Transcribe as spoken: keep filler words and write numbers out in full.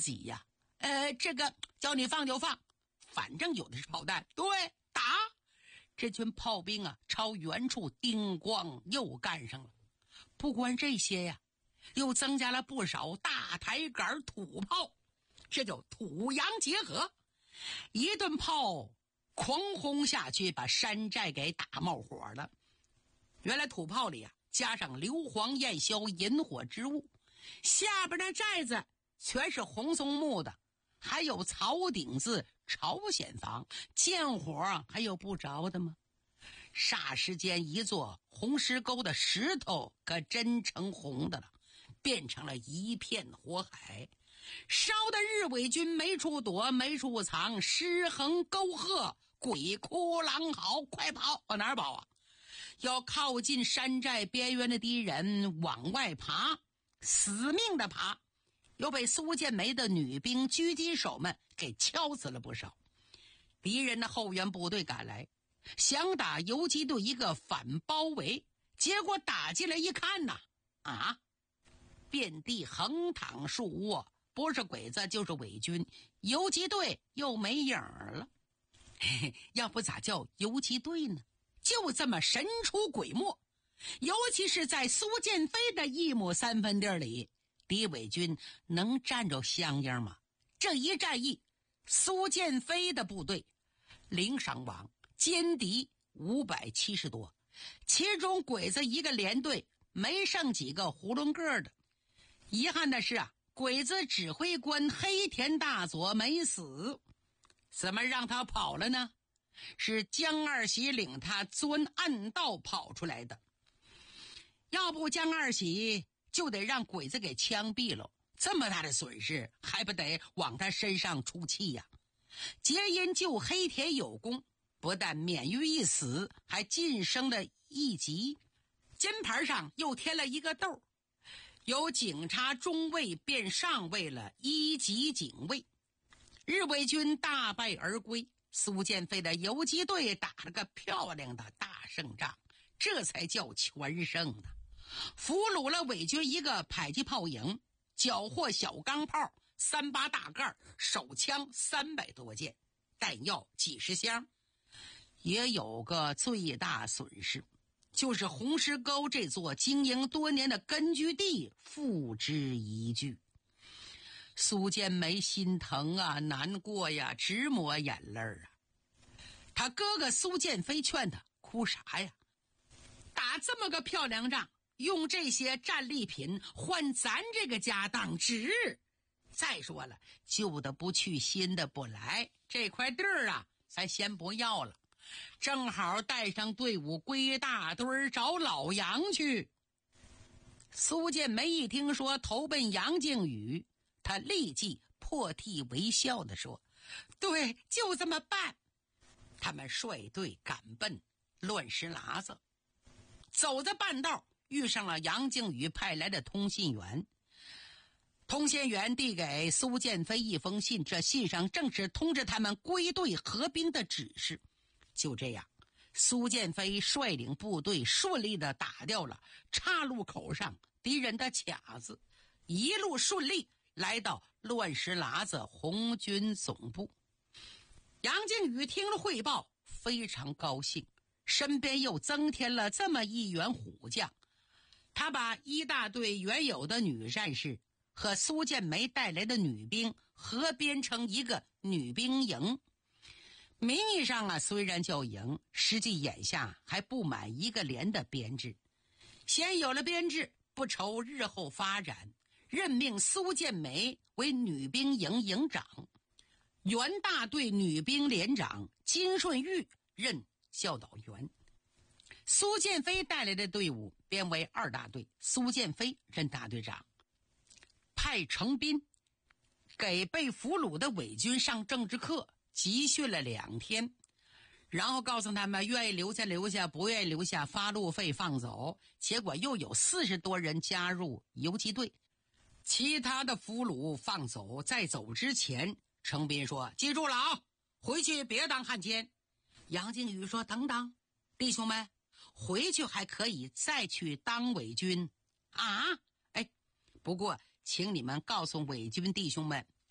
己呀。呃，这个叫你放就放，反正有的是炮弹。对，打！这群炮兵啊，朝远处叮咣又干上了。不光这些呀，又增加了不少大抬杆土炮，这叫土洋结合。一顿炮狂轰下去，把山寨给打冒火了。原来土炮里啊，加上硫磺焰硝引火之物，下边的寨子全是红松木的，还有草顶子朝鲜房，见火还有不着的吗？霎时间，一座红石沟的石头可真成红的了，变成了一片火海，烧的日伪军没处躲没处藏，尸横沟壑，鬼哭狼嚎，快跑！往哪儿跑啊？要靠近山寨边缘的敌人往外爬，死命的爬，又被苏建梅的女兵狙击手们给敲死了不少。敌人的后援部队赶来，想打游击队一个反包围，结果打进来一看呐，啊，遍地横躺竖卧，不是鬼子就是伪军，游击队又没影儿了。嘿嘿，要不咋叫游击队呢？就这么神出鬼没。尤其是在苏建飞的一亩三分地里，敌伪军能占着香烟吗？这一战役，苏建飞的部队零伤亡，歼敌五百七十多，其中鬼子一个连队没剩几个囫囵个的。遗憾的是啊，鬼子指挥官黑田大佐没死。怎么让他跑了呢？是江二喜领他钻暗道跑出来的。要不江二喜就得让鬼子给枪毙了，这么大的损失还不得往他身上出气呀？皆因救黑田有功，不但免于一死，还晋升了一级，金牌上又添了一个豆，由警察中尉变上尉了一级警卫。日伪军大败而归，苏建飞的游击队打了个漂亮的大胜仗，这才叫全胜呢。俘虏了伪军一个迫击炮营，缴获小钢炮三八大盖，手枪三百多件，弹药几十箱。也有个最大损失，就是红石沟这座经营多年的根据地付之一炬。苏建梅心疼啊，难过呀，直抹眼泪啊。他哥哥苏建飞劝他，哭啥呀？打这么个漂亮仗，用这些战利品换咱这个家当值。再说了，旧的不去，新的不来，这块地儿啊，咱先不要了，正好带上队伍归大堆找老杨去。苏建梅一听说投奔杨靖宇，他立即破涕为笑地说，对，就这么办。他们率队赶奔乱石喇子，走在半道遇上了杨靖宇派来的通信员。通信员递给苏建飞一封信，这信上正是通知他们归队合兵的指示。就这样，苏建飞率领部队顺利地打掉了岔路口上敌人的卡子，一路顺利来到乱石喇子红军总部。杨靖宇听了汇报，非常高兴，身边又增添了这么一员虎将。他把一大队原有的女战士和苏建梅带来的女兵合编成一个女兵营。名义上啊，虽然叫营，实际眼下还不满一个连的编制。先有了编制，不愁日后发展，任命苏建梅为女兵营营长，原大队女兵连长金顺玉任教导员。苏建飞带来的队伍编为二大队，苏建飞任大队长。派程斌给被俘虏的伪军上政治课，集训了两天，然后告诉他们愿意留下留下，不愿意留下发路费放走。结果又有四十多人加入游击队，其他的俘虏放走。在走之前，程斌说，记住了啊，回去别当汉奸。杨靖宇说，等等，弟兄们，回去还可以再去当伪军啊！哎，不过请你们告诉伪军弟兄们，